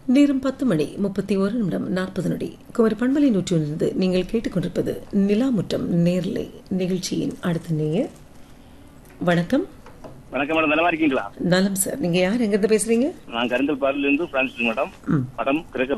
நேரம் 10:31:40. குமரி பண்பலை 101 நீங்கள் கேட்டுக்கொண்டிருப்பது நிலாமுற்றம் நேர்லை நிகழ்ச்சியின் அடுத்த நேயர். வணக்கம். வணக்கம் மேடம், நலமா இருக்கீங்களா? நலம் சார். நீங்க யார், எங்க இருந்து பேசுறீங்க? நான் கருங்கல் பாரிலிருந்து பிரான்சிஸ் மேடம். மேடம் கிரக